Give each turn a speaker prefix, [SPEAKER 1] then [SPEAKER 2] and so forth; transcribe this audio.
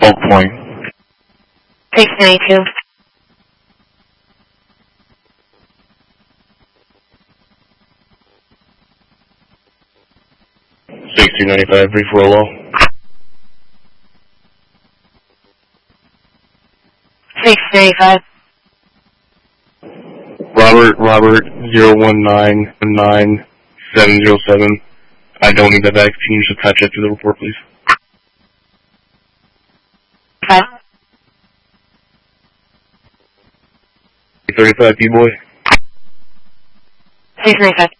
[SPEAKER 1] Oak Point.
[SPEAKER 2] 692.
[SPEAKER 1] 6295, brief roll-off.
[SPEAKER 2] 695.
[SPEAKER 1] Robert, 0199707. I don't need that back. Can you just attach that to the report, please?
[SPEAKER 2] 5.
[SPEAKER 1] 35, P-Boy.
[SPEAKER 2] 695.